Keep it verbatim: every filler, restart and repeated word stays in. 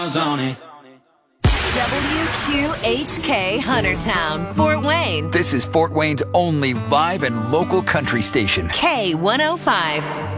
on it. W Q H K Huntertown, Fort Wayne. This is Fort Wayne's only live and local country station. K one oh five.